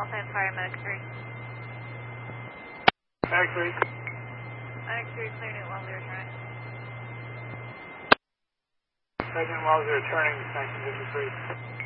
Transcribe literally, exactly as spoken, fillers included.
Alpine Fire, Medic three. Medic three. Medic three, clear Newt Wellesley returning. President Wellesley returning, nineteen fifty-three.